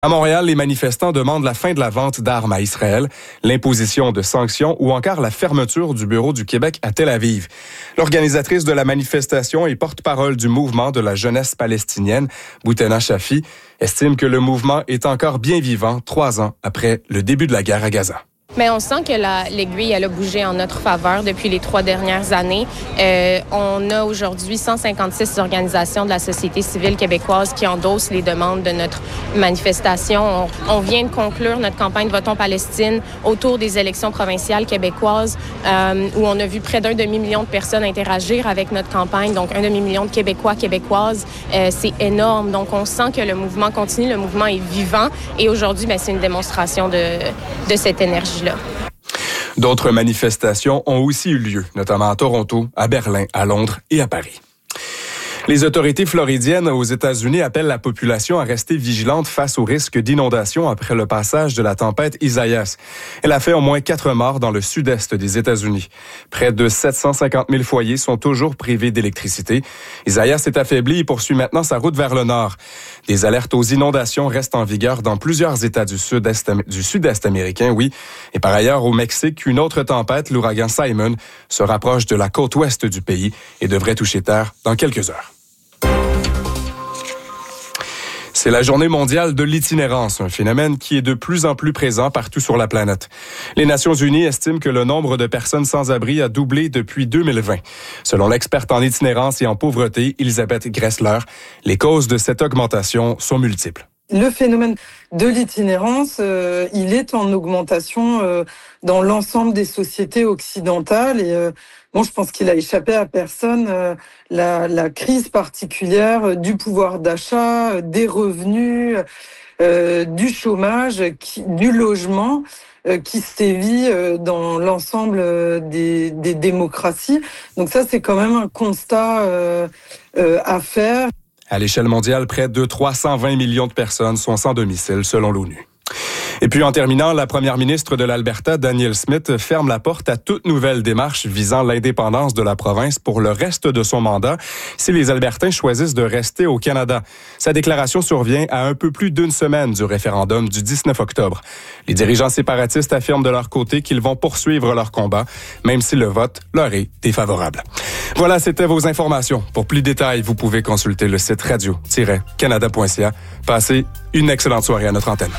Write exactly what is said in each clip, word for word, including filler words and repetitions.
À Montréal, les manifestants demandent la fin de la vente d'armes à Israël, l'imposition de sanctions ou encore la fermeture du bureau du Québec à Tel Aviv. L'organisatrice de la manifestation et porte-parole du mouvement de la jeunesse palestinienne, Boutena Shafi, estime que le mouvement est encore bien vivant trois ans après le début de la guerre à Gaza. Mais on sent que la, l'aiguille elle a bougé en notre faveur depuis les trois dernières années. Euh, on a aujourd'hui cent cinquante-six organisations de la société civile québécoise qui endossent les demandes de notre manifestation. On, on vient de conclure notre campagne Votons Palestine autour des élections provinciales québécoises euh, où on a vu près d'un demi-million de personnes interagir avec notre campagne, donc un demi-million de Québécois, Québécoises. Euh, c'est énorme. Donc on sent que le mouvement continue, le mouvement est vivant et aujourd'hui, ben, c'est une démonstration de, de cette énergie. Là. D'autres manifestations ont aussi eu lieu, notamment à Toronto, à Berlin, à Londres et à Paris. Les autorités floridiennes aux États-Unis appellent la population à rester vigilante face au risque d'inondation après le passage de la tempête Isaias. Elle a fait au moins quatre morts dans le sud-est des États-Unis. Près de sept cent cinquante mille foyers sont toujours privés d'électricité. Isaias s'est affaibli et poursuit maintenant sa route vers le nord. Des alertes aux inondations restent en vigueur dans plusieurs États du sud-est, du sud-est américain, oui. Et par ailleurs, au Mexique, une autre tempête, l'ouragan Simon, se rapproche de la côte ouest du pays et devrait toucher terre dans quelques heures. C'est la journée mondiale de l'itinérance, un phénomène qui est de plus en plus présent partout sur la planète. Les Nations unies estiment que le nombre de personnes sans abri a doublé depuis deux mille vingt. Selon l'experte en itinérance et en pauvreté, Elisabeth Gressler, les causes de cette augmentation sont multiples. Le phénomène de l'itinérance, euh, il est en augmentation euh, dans l'ensemble des sociétés occidentales et euh, bon, je pense qu'il a échappé à personne euh, la, la crise particulière du pouvoir d'achat, des revenus, euh, du chômage, qui, du logement euh, qui sévit euh, dans l'ensemble des, des démocraties. Donc ça, c'est quand même un constat euh, euh, à faire. À l'échelle mondiale, près de trois cent vingt millions de personnes sont sans domicile, selon l'ONU. Et puis, en terminant, la première ministre de l'Alberta, Danielle Smith, ferme la porte à toute nouvelle démarche visant l'indépendance de la province pour le reste de son mandat si les Albertains choisissent de rester au Canada. Sa déclaration survient à un peu plus d'une semaine du référendum du dix-neuf octobre. Les dirigeants séparatistes affirment de leur côté qu'ils vont poursuivre leur combat, même si le vote leur est défavorable. Voilà, c'était vos informations. Pour plus de détails, vous pouvez consulter le site radio tiret canada point c a. Passez une excellente soirée à notre antenne.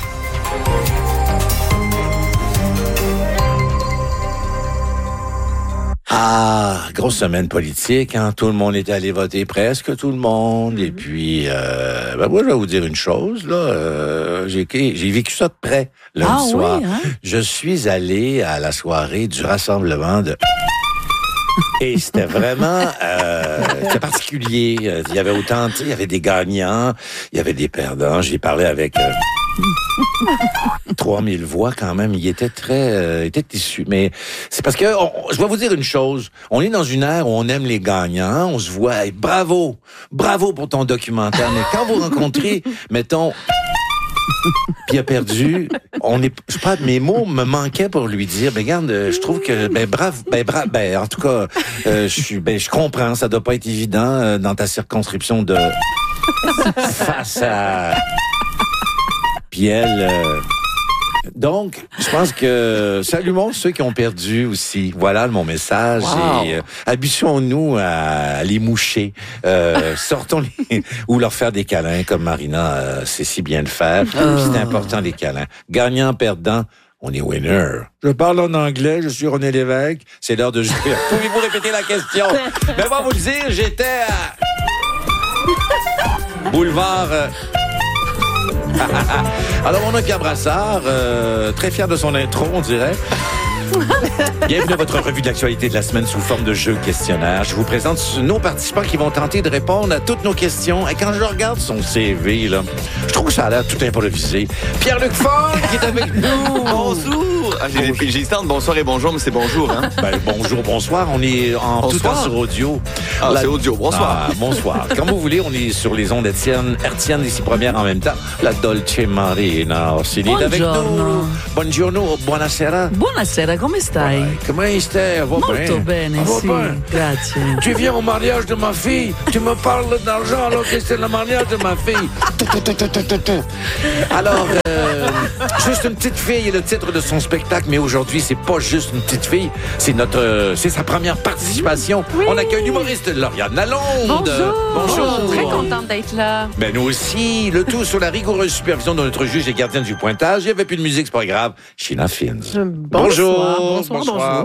Ah, grosse semaine politique, hein. Tout le monde est allé voter, presque tout le monde. Et puis, euh, ben moi, je vais vous dire une chose, là. Euh, j'ai, j'ai vécu ça de près lundi ah, soir. Oui, hein? Je suis allé à la soirée du rassemblement de... Et c'était vraiment euh, c'était particulier. Il y avait autant, tu sais, il y avait des gagnants, il y avait des perdants. J'ai parlé avec euh, trois mille voix quand même. Il était très, euh, il était issu. Mais c'est parce que on, je vais vous dire une chose. On est dans une ère où on aime les gagnants. On se voit, hey, bravo, bravo pour ton documentaire. Mais quand vous rencontrez, mettons. Puis il a perdu. On est, je sais pas, mes mots me manquaient pour lui dire. Ben regarde, je trouve que ben bravo, ben bravo, ben en tout cas, euh, je suis, ben je comprends, ça doit pas être évident euh, dans ta circonscription de face à. Puis elle. Euh... Donc, je pense que saluons ceux qui ont perdu aussi. Voilà mon message. Wow. Et euh, habituons-nous à les moucher. Euh, sortons les, ou leur faire des câlins comme Marina euh, sait si bien le faire. Oh. C'est important les câlins. Gagnant, perdant, on est winner. Je parle en anglais, je suis René Lévesque. C'est l'heure de jouer. Pouvez-vous répéter la question? Mais moi, vous le dire, j'étais à Boulevard... Euh... Alors, on a Pierre Brassard, euh, très fier de son intro, on dirait. Bienvenue à votre revue de l'actualité de la semaine sous forme de jeu questionnaire. Je vous présente nos participants qui vont tenter de répondre à toutes nos questions. Et quand je regarde son C V, là, je trouve que ça a l'air tout improvisé. Pierre-Luc Fort qui est avec nous. Bonjour. Ah, j'ai, j'ai hésité entre bonsoir et bonjour, mais c'est bonjour. Hein? Ben, bonjour, bonsoir. On est en bonsoir. Tout temps sur audio. Ah, La... c'est audio. Bonsoir. Ah, bonsoir. Quand vous voulez, on est sur les ondes hertziennes, hertziennes ici première en même temps. La Dolce Marina Orsini est avec nous. Buongiorno, buonasera. Buonasera, come stai? Comment stai? Va Molto bien. bene, Va sì, bien. grazie. Tu viens au mariage de ma fille, tu me parles d'argent alors que c'est le mariage de ma fille. Alors, euh, juste une petite fille est le titre de son spectacle, mais aujourd'hui, c'est pas juste une petite fille, c'est notre, euh, c'est sa première participation. Oui. On accueille l'humoriste Lauriane Lalonde. Bonjour. Bonjour. Très contente d'être là. Ben nous aussi, le tout sous la rigoureuse supervision de notre juge et gardien du pointage. Il n'y avait plus de musique, c'est pas grave. Sheena Fins. Bonsoir, bonsoir, bonsoir. bonjour.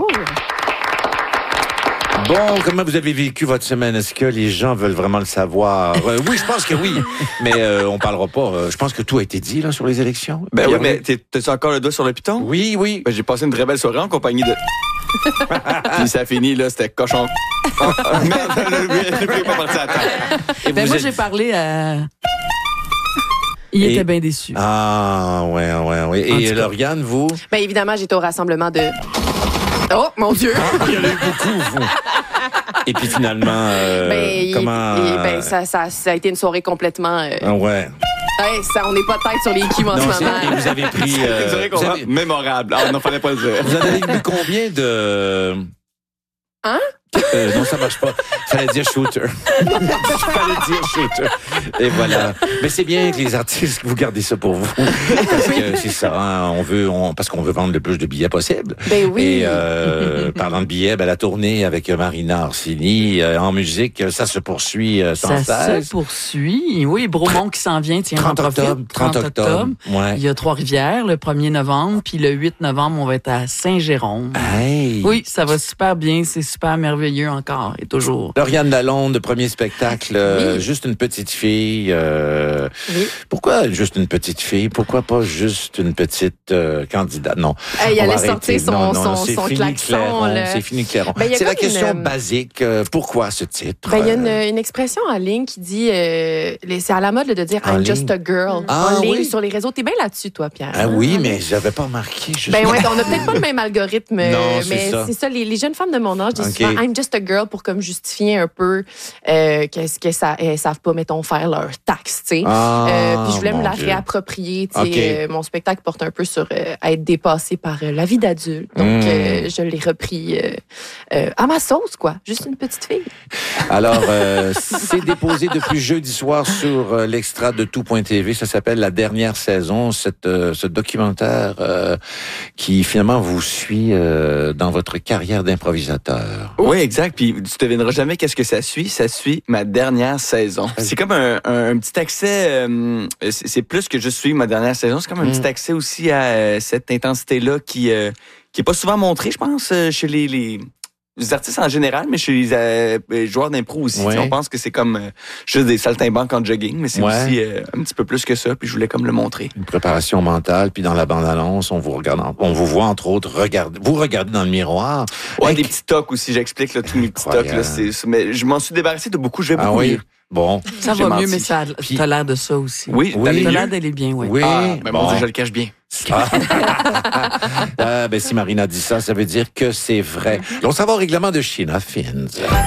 Bon, comment vous avez vécu votre semaine? Est-ce que les gens veulent vraiment le savoir? Euh, oui, je pense que oui, mais euh, on parlera pas. Euh, je pense que tout a été dit là sur les élections. Ben oui, Pierre, mais t'es- t'as-tu encore le doigt sur le piton? Oui, oui. Ben, j'ai passé une très belle soirée en compagnie de... Puis ça a fini, là, c'était cochon. Oh, merde, le bruit est pas parti à temps. Et Ben vous moi, êtes- j'ai parlé à... Il Et- était bien déçu. Ah, ouais, ouais, ouais. En Et tout cas. Lauriane, vous? Ben évidemment, j'étais au rassemblement de... Oh, mon Dieu! Il y en a eu beaucoup, vous. Et puis finalement, euh, ben, comment... il- il- ben, ça, ça, ça a été une soirée complètement... euh, Ah, ouais. hey, ça, on n'est pas tête sur les culs en Non, ce c'est- moment. et vous avez pris... euh, C'est vrai qu'on vous, va avez, mémorable. Ah non, fallait pas le dire. vous avez eu combien de... Hein? Euh, non, ça marche pas. Fallait dire shooter. Fallait dire shooter. Et voilà. Mais c'est bien que les artistes, vous gardez ça pour vous. Parce que c'est ça, hein, on veut, on, parce qu'on veut vendre le plus de billets possible. Ben oui. Et euh, parlant de billets, ben, la tournée avec Marina Orsini euh, en musique, ça se poursuit euh, sans Ça cesse. se poursuit. Oui, Bromont qui s'en vient, tiens, trente j'en profite. octobre. trente octobre. Ouais. Il y a Trois-Rivières le premier novembre, puis le huit novembre, on va être à Saint-Jérôme. Hey. Oui, ça va super bien, c'est super merveilleux encore et toujours. Lauriane Lalonde, premier spectacle, euh, Oui. juste une petite fille. Euh, Oui. Pourquoi juste une petite fille? Pourquoi pas juste une petite euh, candidate? Non. Hey, il On va allait sortir arrêter. son, Non, non, son, c'est son fini, klaxon. Clairon. là. C'est fini, Clairon. Ben, il y a c'est la comme question une, euh, basique. Euh, pourquoi ce titre? Ben, il y a une, Euh, une expression en ligne qui dit, euh, les- c'est à la mode là, de dire En I'm ligne? just a girl. Ah, en ligne, oui. sur les réseaux. T'es bien là-dessus, toi, Pierre. Ah oui, mais j'avais pas remarqué. juste- Ben ouais, on n'a peut-être pas le même algorithme, Non, euh, c'est mais ça. c'est ça. Les, les jeunes femmes de mon âge disent Ok. souvent I'm just a girl pour comme justifier un peu euh, qu'est-ce que ça, elles savent pas, mettons, faire leur taxe, tu sais. Ah, Euh, puis je voulais me mon la Dieu. réapproprier. tu sais. Ok. Euh, mon spectacle porte un peu sur euh, être dépassé par euh, la vie d'adulte. Donc, Mm. euh, je l'ai repris euh, euh, à ma sauce, quoi. Juste une petite fille. Alors, euh, c'est déposé depuis jeudi soir sur euh, l'extra de tout point t v. Ça s'appelle La Dernière Saison, cette, euh, ce documentaire euh, qui finalement vous suit euh, dans votre carrière d'improvisateur. Oui, exact. Puis tu devineras jamais qu'est-ce que ça suit. Ça suit ma dernière saison. C'est comme un, un, un petit accès. euh, c'est c'est plus que juste suivre ma dernière saison. C'est comme un Mm. petit accès aussi à euh, cette intensité-là qui euh, qui est pas souvent montrée, je pense, euh, chez les, les les artistes en général, mais chez les euh, joueurs d'impro aussi. Ouais. Tu sais, On pense que c'est comme euh, juste des saltimbanques en jogging, mais c'est Ouais. aussi euh, un petit peu plus que ça. Puis je voulais comme le montrer. Une préparation mentale, puis dans la bande-annonce, on vous regarde, en- on vous voit entre autres regarder, vous regardez dans le miroir. Ouais, Hey, des petits tocs aussi. J'explique là, tous mes petits Incroyable. tocs. Là, c'est- c'est- mais je m'en suis débarrassé de beaucoup. Je vais Ah beaucoup oui. mieux. Bon. Ça J'ai va menti. mieux, mais ça, Puis- t'as l'air de ça aussi. Oui, Oui. d'aller T'as mieux. l'air d'aller bien, oui. Oui. Ah, ben bon. mon Dieu, je le cache bien. Ah. Ah, ben si Marina dit ça, ça veut dire que c'est vrai. On s'en va au règlement de Sheena Fins.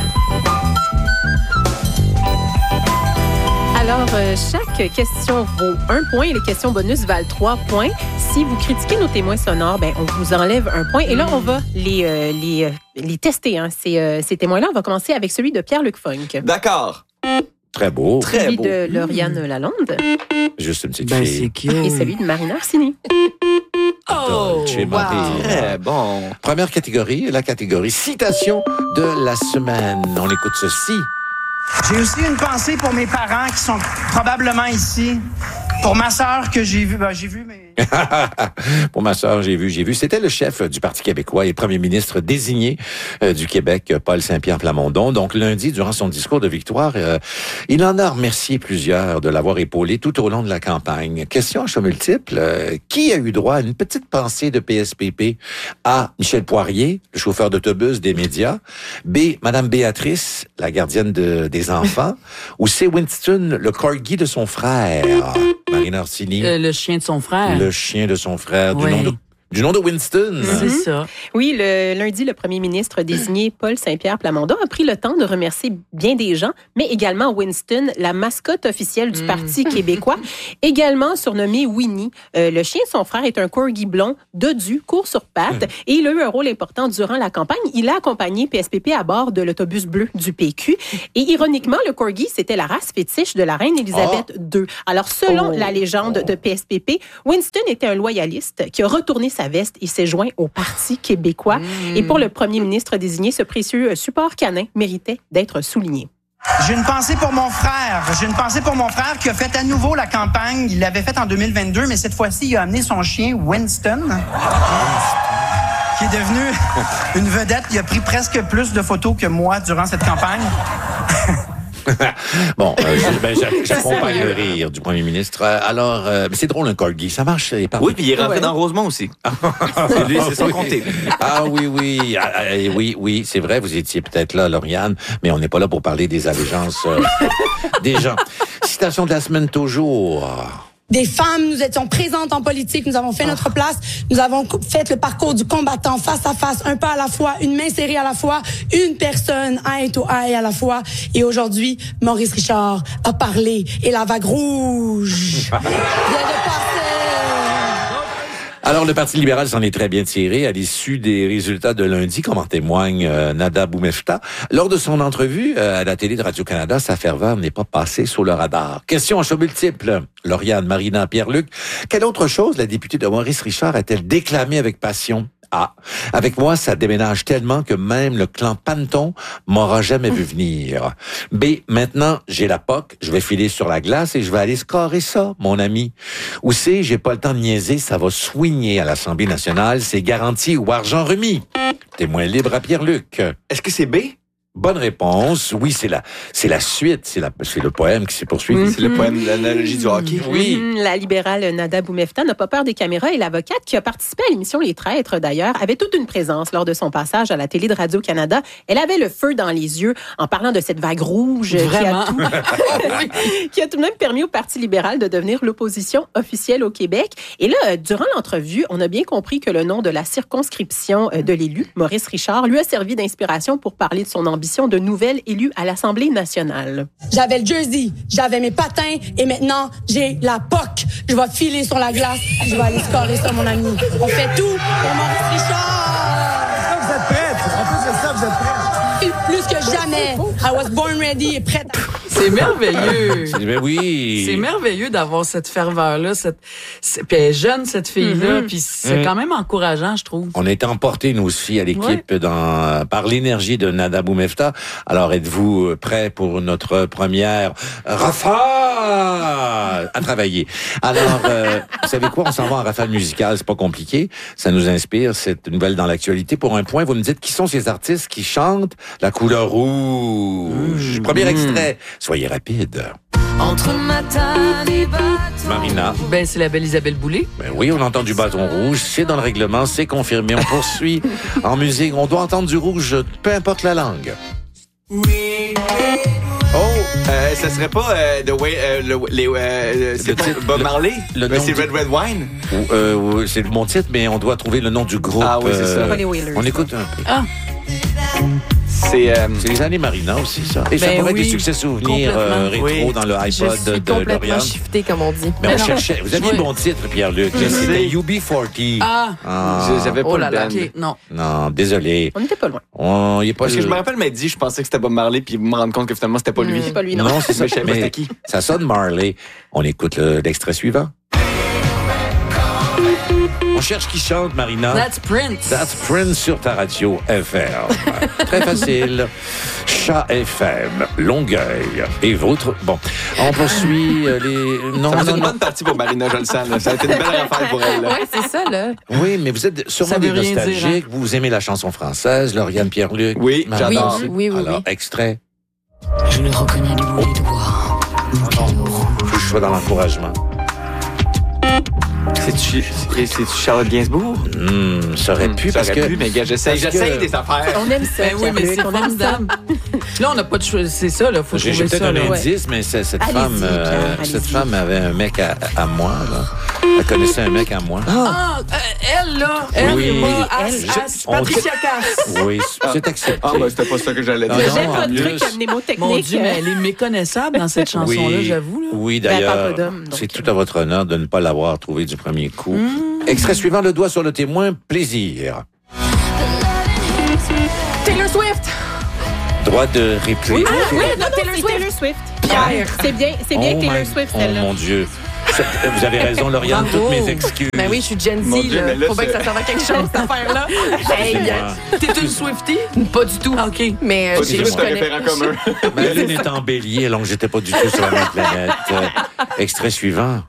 Alors, euh, chaque question vaut un point et les questions bonus valent trois points. Si vous critiquez nos témoins sonores, ben, on vous enlève un point. Et là, on va les, euh, les, euh, les tester, hein, ces, euh, ces témoins-là. On va commencer avec celui de Pierre-Luc Funk. D'accord. Très beau. Très celui beau. de Lauriane Lalonde Juste une petite Ben, fille. c'est cute. et celui de Marina Orsini. Oh, Dolce Maria. Très bon. Première catégorie, la catégorie citation de la semaine. On écoute ceci. J'ai aussi une pensée pour mes parents qui sont probablement ici. Pour ma sœur que j'ai vue, ben, j'ai vu, mais... Pour ma sœur, j'ai vu, j'ai vu. C'était le chef du Parti québécois et premier ministre désigné euh, du Québec, Paul Saint-Pierre Plamondon. Donc, lundi, durant son discours de victoire, euh, il en a remercié plusieurs de l'avoir épaulé tout au long de la campagne. Question à choix multiple. Euh, qui a eu droit à une petite pensée de P S P P? A. Michel Poirier, le chauffeur d'autobus des médias. B. Madame Béatrice, la gardienne de, des enfants. Ou C. Winston, le corgi de son frère. Marina Orsini. Euh, le chien de son frère. Le chien de son frère, Ouais. du nom de du nom de Winston. C'est ça. Oui, le lundi, le premier ministre désigné Paul Saint-Pierre Plamondon a pris le temps de remercier bien des gens, mais également Winston, la mascotte officielle du Mm. Parti québécois, également surnommé Winnie. Euh, le chien de son frère est un corgi blond, dodu, court sur pattes, et il a eu un rôle important durant la campagne. Il a accompagné P S P P à bord de l'autobus bleu du P Q. Et ironiquement, le corgi, c'était la race fétiche de la reine Élisabeth deux. Alors, selon Oh. la légende de P S P P, Winston était un loyaliste qui a retourné sa veste et s'est joint au Parti québécois. Mm. Et pour le premier ministre désigné, ce précieux support canin méritait d'être souligné. J'ai une pensée pour mon frère. J'ai une pensée pour mon frère qui a fait à nouveau la campagne. Il l'avait faite en deux mille vingt-deux, mais cette fois-ci, il a amené son chien Winston, qui est devenu une vedette. Il a pris presque plus de photos que moi durant cette campagne. Bon, euh, je- ben, j'a- j'accompagne le rire du premier ministre. Euh, Alors, euh, mais c'est drôle, un corgi. Ça marche. il est partout. Oui, puis il est rentré Ouais. dans Rosemont aussi. c'est lui, c'est son Oui. comté. Ah oui, oui. Ah, ah, oui, oui, c'est vrai, vous étiez peut-être là, Lauriane, mais on n'est pas là pour parler des allégeances euh, des gens. Citation de la semaine toujours. Des femmes, nous étions présentes en politique, nous avons fait notre place, nous avons co- fait le parcours du combattant face à face, un pas à la fois, une main serrée à la fois, une personne eye to eye à la fois. Et aujourd'hui, Maurice Richard a parlé et la vague rouge vient de passer. Alors, le Parti libéral s'en est très bien tiré à l'issue des résultats de lundi, comme en témoigne euh, Nada Boumefta. Lors de son entrevue euh, à la télé de Radio-Canada, sa ferveur n'est pas passée sous le radar. Question en choix multiple. Lauriane, Marina, Pierre-Luc, quelle autre chose la députée de Maurice Richard a-t-elle déclamée avec passion? A. Avec moi, ça déménage tellement que même le clan Panton m'aura jamais vu venir. B. Maintenant, j'ai la P O C, je vais filer sur la glace et je vais aller scorer ça, mon ami. Ou C. J'ai pas le temps de niaiser, ça va swinguer à l'Assemblée nationale, c'est garanti ou argent remis. Témoin libre à Pierre-Luc. Est-ce que c'est B? Bonne réponse. Oui, c'est la, c'est la suite, c'est la, c'est le poème qui s'est poursuivi. C'est le poème de l'analogie du hockey. Oui. Mhm. La libérale Nada Boumefta n'a pas peur des caméras et l'avocate qui a participé à l'émission Les Traîtres, d'ailleurs, avait toute une présence lors de son passage à la télé de Radio-Canada. Elle avait le feu dans les yeux en parlant de cette vague rouge qui a, Vraiment. tout, qui a tout de même permis au Parti libéral de devenir l'opposition officielle au Québec. Et là, euh, durant l'entrevue, on a bien compris que le nom de la circonscription euh, de l'élu, Maurice Richard, lui a servi d'inspiration pour parler de son ambition de nouvel élu à l'Assemblée nationale. J'avais le jersey, j'avais mes patins et maintenant, j'ai la P O C. Je vais filer sur la glace, je vais aller scorer ça, mon ami. On fait tout pour Maurice Richard. Vous êtes prêts? En plus de ça, vous êtes prêts? Plus que jamais, I was born ready et prête. C'est merveilleux. C'est- Ben oui. C'est merveilleux d'avoir cette ferveur-là. Cette... c'est- Puis elle est jeune, cette fille-là. Mhm. Puis c'est Mhm. quand même encourageant, je trouve. On est emportés, nous aussi, à l'équipe dans, par l'énergie de Nada Boumefta. Alors, êtes-vous prêts pour notre première rafale à travailler? Alors, euh, vous savez quoi? On s'en va en rafale musicale. C'est pas compliqué. Ça nous inspire, cette nouvelle dans l'actualité. Pour un point, vous me dites qui sont ces artistes qui chantent la couleur rouge. Mmh. Premier Mmh. extrait. Soyez rapide. Entre Matane et Bateau. Marina. Ben, c'est la belle Isabelle Boulay. Ben oui, on entend du bâton rouge, c'est dans le règlement, c'est confirmé. On poursuit en musique, on doit entendre du rouge, peu importe la langue. Oh, euh, ça serait pas euh, the way, euh, le, les, euh, c'est Le pas titre, Bob le- Marley? le Ben, nom c'est du- Red Red Wine? Ou, euh, ou- c'est mon titre, mais on doit trouver le nom du groupe. Ah oui, c'est ça. Pas les Wailers. On écoute un peu. Ah, C'est... euh, C'est les années Marina aussi, ça. Et ça Ben pourrait oui, être des succès souvenirs euh, complètement. rétro Oui. dans le Je iPod suis de, de complètement Lauriane. shiftée, comme on dit. Mais on Mais non. cherchait. Vous aviez Oui. le bon titre, Pierre-Luc. Je C'était sais. U B quarante. ah, Ah. Je- J'avais pas oh le là là, band. ok, non. Non, désolé. On n'était pas loin. On y est pas Parce que le- je me rappelle, m'a dit, je pensais que c'était Bob Marley, puis me rendre compte que finalement, c'était pas lui. C'est pas lui, non. Non, c'est ça. Mais je savais pas Mais c'était qui. ça sonne Marley. On écoute le- l'extrait suivant. On cherche qui chante, Marina. That's Prince. That's Prince sur ta radio F M. Très facile. Chat F M, Longueuil. Et votre... Bon, on poursuit euh, les... Non, Ça va être non, une non. bonne partie pour Marina, je le sens. Là. Ça a été une belle affaire pour elle. Là. Ouais, c'est ça, là. Oui, mais vous êtes sûrement Ça des veut rien dire, nostalgiques. Vous aimez la chanson française, Lauriane Pierre-Luc. Oui, Marina j'adore. aussi. Oui, oui, oui, Alors, oui. extrait. Je le reconnais du bout des doigts. Mon piano rouge. Faut que je sois dans l'encouragement. C'est-tu c'est- c'est-tu Charlotte Gainsbourg? Hmm, ça aurait pu, Ça parce aurait que... pu, mais gars, j'essaye, parce j'essaye que- des affaires. On aime ça. Ben oui, mais Pierre-Luc, c'est on aime ça. formidable. Là, on n'a pas de choix. C'est ça, là. Faut J'ai j'ai trouver peut-être ça, un là. indice, mais c'est- cette Allez-y, femme, euh, Pierre, cette allez-y. femme avait un mec à, à moi, là. Elle connaissait un mec à moi. Ah, euh, elle, là. Elle, Oui. pas As- Je- As- on Patricia Cass. Oui, c'est accepté. Ah, ben, c'était pas ça que j'allais Non, dire. non, J'ai en pas de plus- truc à mnémotechnique. Mon Dieu, mais elle est méconnaissable dans cette chanson-là, Oui. j'avoue. Là. Oui, Ben, elle parle d'ailleurs, pas d'homme, donc. c'est tout à votre honneur de ne pas l'avoir trouvé du premier coup. Mmh. Extrait suivant, le doigt sur le témoin, plaisir. Taylor Swift. Droit de réplique. Ah, oui, non, non, Taylor c'est Swift. Taylor Swift. Pierre. C'est bien, c'est bien Oh Taylor my- Swift, Oh celle-là. mon Dieu. Ça- Vous avez raison, Lauriane, Bravo. toutes mes excuses. Ben oui, je suis Gen Z, Mon Dieu, là. mais là, Faut bien que c'est- ça serve à quelque chose, cette affaire-là. Hey, Excusez-moi. T'es une Swiftie? pas du tout. Ah, OK. Mais euh, Pas j'ai- du tout, je c'est un connais. référent commun. Ma lune est en bélier, donc j'étais pas du tout sur la même planète. Euh, extrait suivant.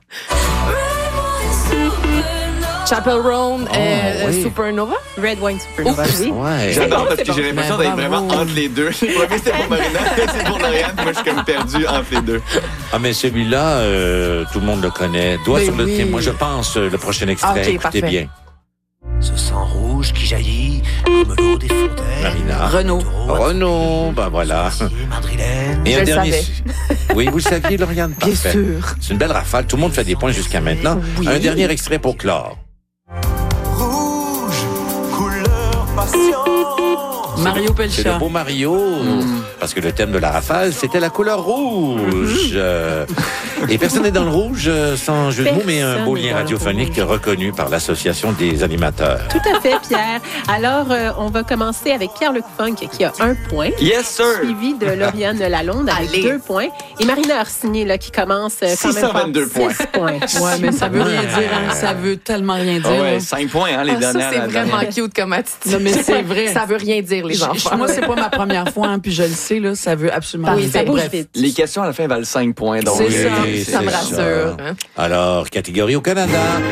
Chapel Roan, euh, Oh, oui. Supernova. Red Wine Supernova, oui. Ouais. J'adore parce c'est que j'ai bon. l'impression Ben, d'être bravo. vraiment entre les deux. Le premier, c'était pour Marina, c'est pour Lauriane. Moi, je suis comme perdu entre les deux. Ah, mais celui-là, euh, tout le monde le connaît. Doigt Ben sur le oui. témoin. Je pense, euh, le prochain extrait. Ah, ok, Écoutez parfait. bien. Ce sang rouge qui jaillit comme l'eau des fontaines. Marina. Renaud. Renaud, ben voilà. Madrilène. Et Je un le dernier. savais. Oui, vous le saviez, Lauriane? Bien Parfait. sûr. C'est une belle rafale. Tout le monde fait des points jusqu'à maintenant. Oui. Un dernier extrait pour clore. Rouge, couleur passion. Mario C'est Pelcha. le beau Mario, parce que le thème de la rafale, c'était la couleur rouge. Euh, et personne n'est dans le rouge, euh, sans jeu de mots, mais un beau Personne n'est lien dans le radiophonique rouge. reconnu par l'Association des animateurs. Tout à fait, Pierre. Alors, euh, on va commencer avec Pierre-Luc Funk qui a un point. Yes, sir! Suivi de Lauriane Lalonde avec Allez. deux points. Et Marina Orsini, là, qui commence euh, quand six cent même par vingt-deux points. six points. Ouais, mais ça veut rien dire. Hein. Ça veut tellement rien dire. Ah ouais, là. cinq points, hein, les Ah, ça, dernières. c'est la vraiment dernière. cute comme attitude. Non, mais c'est vrai. Ça veut rien dire, les Je- enfants. Moi, c'est pas ma première fois, hein, puis je le sais, là, ça veut absolument Oui, rien ça dire. bouge Bref. vite. Les questions à la fin valent cinq points. Donc, C'est euh, ça. Oui, Ça me c'est rassure. ça. hein. Alors, catégorie au Canada.